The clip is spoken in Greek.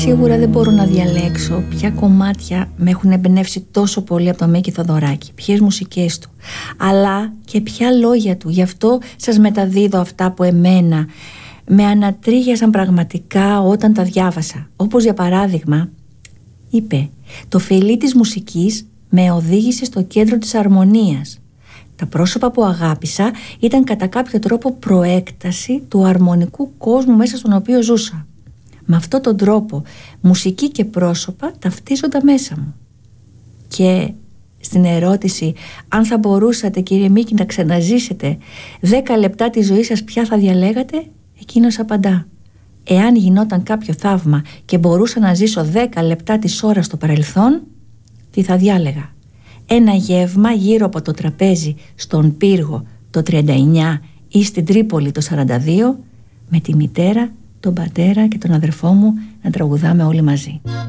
Σίγουρα δεν μπορώ να διαλέξω ποια κομμάτια με έχουν εμπνεύσει τόσο πολύ από τον Μίκη Θοδωράκη, ποιες μουσικές του, αλλά και ποια λόγια του. Γι' αυτό σας μεταδίδω αυτά που εμένα με ανατρίχιασαν πραγματικά όταν τα διάβασα. Όπως για παράδειγμα, είπε: «Το φιλί της μουσικής με οδήγησε στο κέντρο της αρμονίας. Τα πρόσωπα που αγάπησα ήταν κατά κάποιο τρόπο προέκταση του αρμονικού κόσμου μέσα στον οποίο ζούσα. Με αυτόν τον τρόπο μουσική και πρόσωπα ταυτίζονταν μέσα μου». Και στην ερώτηση αν θα μπορούσατε, κύριε Μίκη, να ξαναζήσετε 10 λεπτά τη ζωή σας, ποια θα διαλέγατε, εκείνος απαντά: «Εάν γινόταν κάποιο θαύμα και μπορούσα να ζήσω 10 λεπτά της ώρας στο παρελθόν, τι θα διάλεγα? Ένα γεύμα γύρω από το τραπέζι στον Πύργο το 39 ή στην Τρίπολη το 42, με τη μητέρα, τον πατέρα και τον αδερφό μου να τραγουδάμε όλοι μαζί».